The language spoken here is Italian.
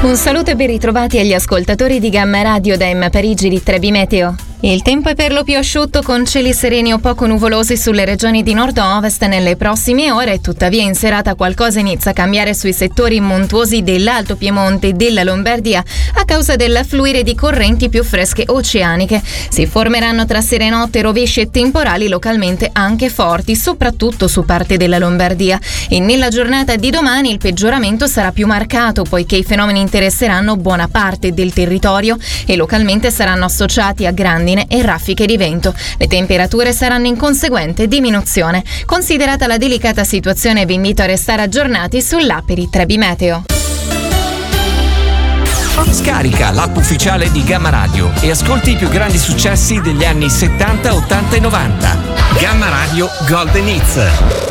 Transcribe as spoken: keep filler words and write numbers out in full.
Un saluto e ben ritrovati agli ascoltatori di Gamma Radio da Emma Parigi di Trebi Meteo. Il tempo è per lo più asciutto con cieli sereni o poco nuvolosi sulle regioni di nord-ovest nelle prossime ore, tuttavia in serata qualcosa inizia a cambiare sui settori montuosi dell'Alto Piemonte e della Lombardia a causa dell'affluire di correnti più fresche oceaniche. Si formeranno tra serenotte rovesci e temporali localmente anche forti, soprattutto su parte della Lombardia. E nella giornata di domani il peggioramento sarà più marcato poiché i fenomeni interesseranno buona parte del territorio e localmente saranno associati a grandi e raffiche di vento. Le temperature saranno in conseguente diminuzione. Considerata la delicata situazione, vi invito a restare aggiornati sull'app di Trebi Meteo. Scarica l'app ufficiale di Gamma Radio e ascolti i più grandi successi degli anni settanta, ottanta e novanta. Gamma Radio Golden Hits.